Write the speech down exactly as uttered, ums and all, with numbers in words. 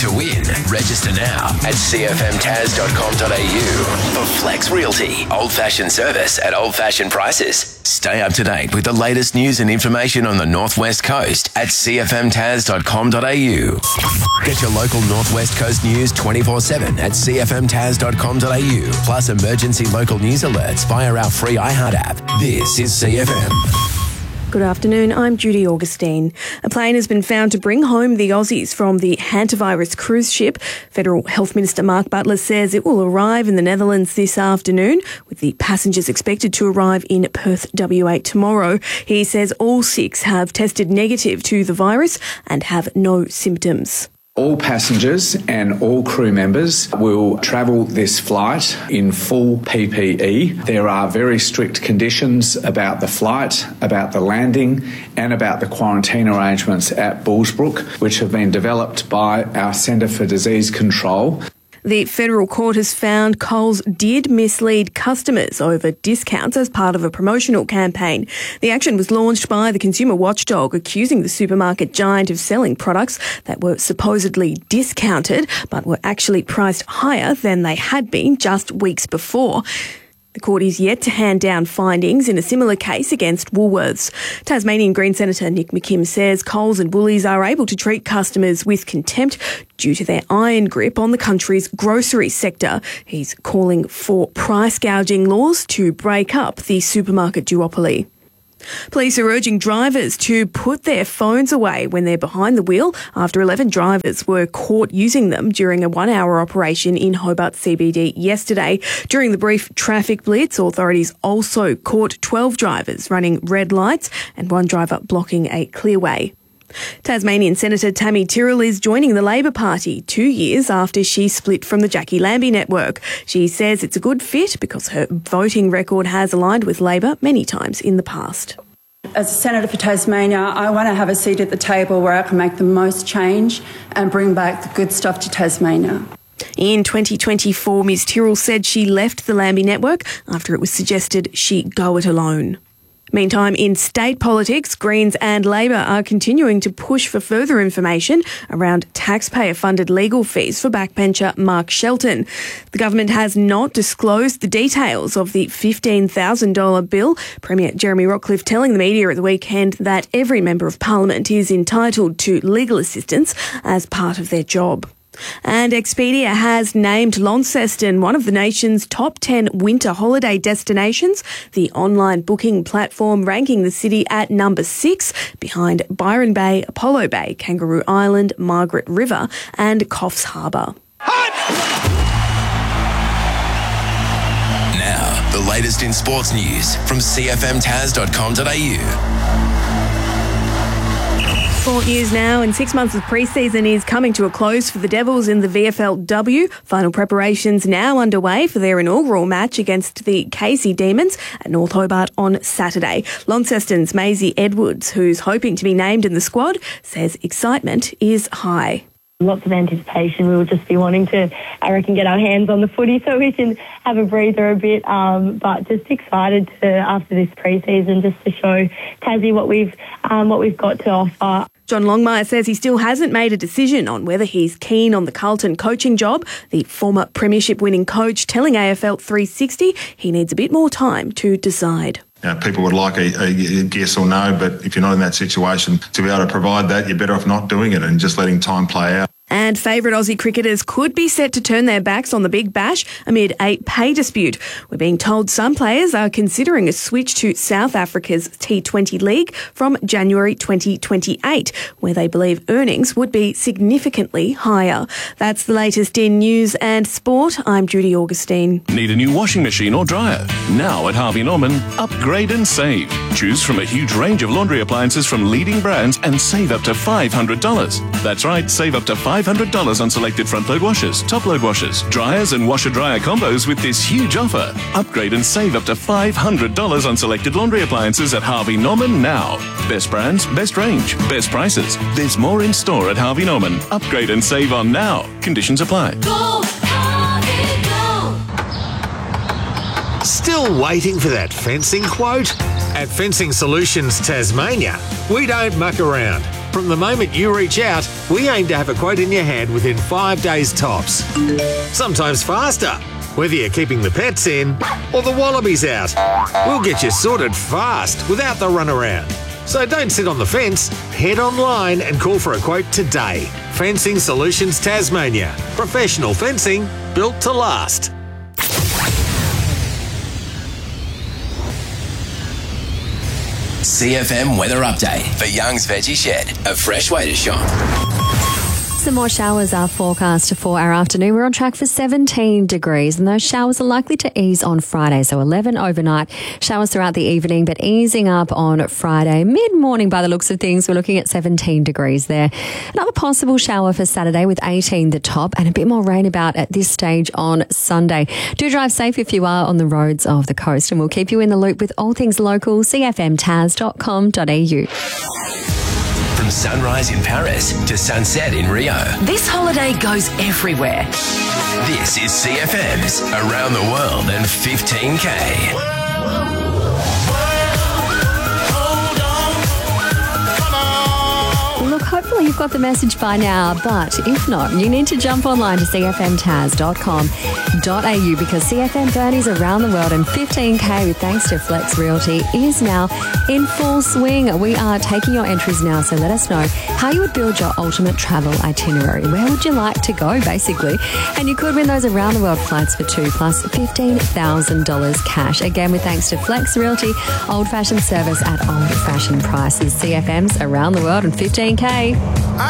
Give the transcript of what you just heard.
To win, register now at c f m tas dot com dot a u for Flex Realty, old-fashioned service at old-fashioned prices. Stay up to date with the latest news and information on the Northwest Coast at c f m tas dot com dot a u. Get your local Northwest Coast news twenty-four seven at c f m tas dot com dot a u, plus emergency local news alerts via our free iHeart app. This is C F M. Good afternoon, I'm Judy Augustine. A plane has been found to bring home the Aussies from the hantavirus cruise ship. Federal Health Minister Mark Butler says it will arrive in the Netherlands this afternoon, with the passengers expected to arrive in Perth, W A tomorrow. He says all six have tested negative to the virus and have no symptoms. All passengers and all crew members will travel this flight in full P P E. There are very strict conditions about the flight, about the landing, and about the quarantine arrangements at Bullsbrook, which have been developed by our Centre for Disease Control. The federal court has found Coles did mislead customers over discounts as part of a promotional campaign. The action was launched by the consumer watchdog, accusing the supermarket giant of selling products that were supposedly discounted but were actually priced higher than they had been just weeks before. The court is yet to hand down findings in a similar case against Woolworths. Tasmanian Green Senator Nick McKim says Coles and Woolies are able to treat customers with contempt due to their iron grip on the country's grocery sector. He's calling for price gouging laws to break up the supermarket duopoly. Police are urging drivers to put their phones away when they're behind the wheel after eleven drivers were caught using them during a one-hour operation in Hobart C B D yesterday. During the brief traffic blitz, authorities also caught twelve drivers running red lights and one driver blocking a clearway. Tasmanian Senator Tammy Tyrrell is joining the Labor Party two years after she split from the Jackie Lambie network. She says it's a good fit because her voting record has aligned with Labor many times in the past. As a Senator for Tasmania, I want to have a seat at the table where I can make the most change and bring back the good stuff to Tasmania. In twenty twenty-four, Ms Tyrrell said she left the Lambie network after it was suggested she go it alone. Meantime, in state politics, Greens and Labor are continuing to push for further information around taxpayer-funded legal fees for backbencher Mark Shelton. The government has not disclosed the details of the fifteen thousand dollars bill. Premier Jeremy Rockcliffe telling the media at the weekend that every member of Parliament is entitled to legal assistance as part of their job. And Expedia has named Launceston one of the nation's top ten winter holiday destinations, the online booking platform ranking the city at number six, behind Byron Bay, Apollo Bay, Kangaroo Island, Margaret River and Coffs Harbour. Now, the latest in sports news from c f m tas dot com dot a u. Sport news now, and six months of pre-season is coming to a close for the Devils in the V F L W. Final preparations now underway for their inaugural match against the Casey Demons at North Hobart on Saturday. Launceston's Maisie Edwards, who's hoping to be named in the squad, says excitement is high. Lots of anticipation. We will just be wanting to, I reckon, get our hands on the footy so we can have a breather a bit. Um, but just excited to, after this pre-season, just to show Tassie what we've um, what we've got to offer. John Longmire says he still hasn't made a decision on whether he's keen on the Carlton coaching job. The former premiership-winning coach telling A F L three sixty he needs a bit more time to decide. You know, people would like a, a yes or no, but if you're not in that situation, to be able to provide that, you're better off not doing it and just letting time play out. And favourite Aussie cricketers could be set to turn their backs on the Big Bash amid a pay dispute. We're being told some players are considering a switch to South Africa's T twenty League from January twenty twenty-eight, where they believe earnings would be significantly higher. That's the latest in news and sport. I'm Judy Augustine. Need a new washing machine or dryer? Now at Harvey Norman, upgrade and save. Choose from a huge range of laundry appliances from leading brands and save up to five hundred dollars. That's right, save up to five hundred dollars on selected front-load washers, top-load washers, dryers and washer-dryer combos with this huge offer. Upgrade and save up to five hundred dollars on selected laundry appliances at Harvey Norman now. Best brands, best range, best prices. There's more in store at Harvey Norman. Upgrade and save on now. Conditions apply. Go, Harvey, go! Still waiting for that fencing quote? At Fencing Solutions Tasmania, we don't muck around. From the moment you reach out, we aim to have a quote in your hand within five days tops. Sometimes faster, whether you're keeping the pets in or the wallabies out. We'll get you sorted fast without the runaround. So don't sit on the fence. Head online and call for a quote today. Fencing Solutions Tasmania. Professional fencing built to last. C F M weather update for Young's Veggie Shed, a fresh way to shop. Some more showers are forecast for our afternoon. We're on track for seventeen degrees, and those showers are likely to ease on Friday. So eleven overnight, showers throughout the evening, but easing up on Friday. Mid-morning, by the looks of things, we're looking at seventeen degrees there. Another possible shower for Saturday with eighteen the top, and a bit more rain about at this stage on Sunday. Do drive safe if you are on the roads of the coast, and we'll keep you in the loop with all things local. C F M taz dot com dot a u. From sunrise in Paris to sunset in Rio. This holiday goes everywhere. This is C F M's Around the World in fifteen K. Look, hopefully you've got the message by now, but if not, you need to jump online to c f m taz dot com dot a u because C F M Bernie's Around the World in fifteen K with thanks to Flex Realty is now in full swing. We are taking your entries now, so let us know how you would build your ultimate travel itinerary. Where would you like to go, basically? And you could win those Around the World flights for two plus fifteen thousand dollars cash. Again, with thanks to Flex Realty, old-fashioned service at old-fashioned prices. C F M's Around the World in fifteen K.